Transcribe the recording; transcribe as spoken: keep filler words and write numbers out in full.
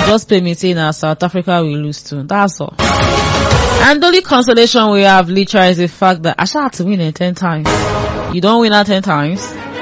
just pay me saying that South Africa will lose too. That's all. And the only consolation we have literally is the fact that I shall have to win it ten times. You don't win her ten times.